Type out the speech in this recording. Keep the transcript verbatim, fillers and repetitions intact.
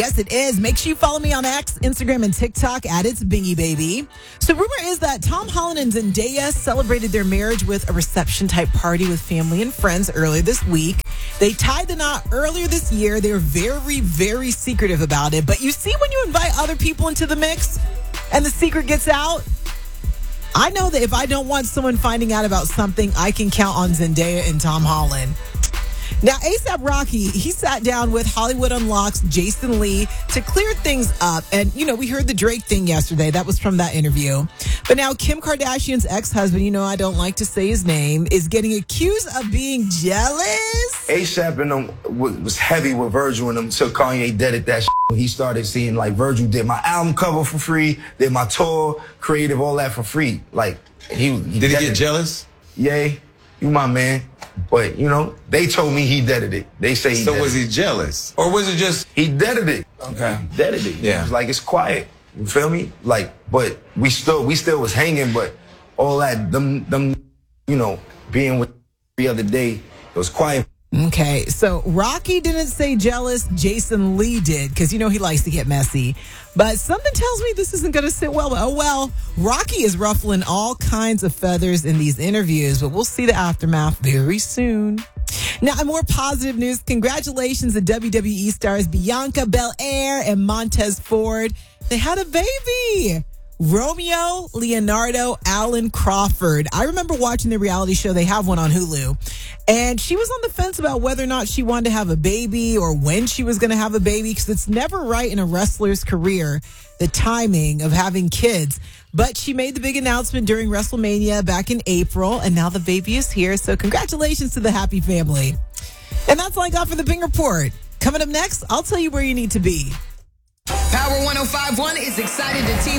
Yes, it is. Make sure you follow me on X, Instagram, and TikTok at It's Bingy Baby. So rumor is that Tom Holland and Zendaya celebrated their marriage with a reception-type party with family and friends earlier this week. They tied the knot earlier this year. They were very, very secretive about it. But you see when you invite other people into the mix and the secret gets out? I know that if I don't want someone finding out about something, I can count on Zendaya and Tom Holland. Now, A$AP Rocky, he sat down with Hollywood Unlocked's Jason Lee to clear things up. And, you know, we heard the Drake thing yesterday. That was from that interview. But now Kim Kardashian's ex-husband, you know, I don't like to say his name, is getting accused of being jealous. A$AP and them was heavy with Virgil and them until Kanye deaded that shit. He started seeing, like, Virgil did my album cover for free, did my tour, creative, all that for free. Like, he... he did he get jealous? Yay, you my man. But, you know, they told me he deaded it. They say he So deaded was he it. jealous? Or was it just... He deaded it. Okay. He deaded it. Yeah. It was like, it's quiet. You feel me? Like, but we still, we still was hanging, but all that, them, them, you know, being with the other day, it was quiet. Okay, so Rocky didn't say jealous. Jason Lee did, because, you know, he likes to get messy. But something tells me this isn't going to sit well. Oh, well, Rocky is ruffling all kinds of feathers in these interviews, but we'll see the aftermath very soon. Now, in more positive news, congratulations to W W E stars Bianca Belair and Montez Ford. They had a baby. Romeo Leonardo Allen Crawford. I remember watching the reality show. They have one on Hulu. And she was on the fence about whether or not she wanted to have a baby or when she was going to have a baby, because it's never right in a wrestler's career, the timing of having kids. But she made the big announcement during WrestleMania back in April, and now the baby is here. So congratulations to the happy family. And that's all I got for the Bing Report. Coming up next, I'll tell you where you need to be. Power one oh five point one is excited to team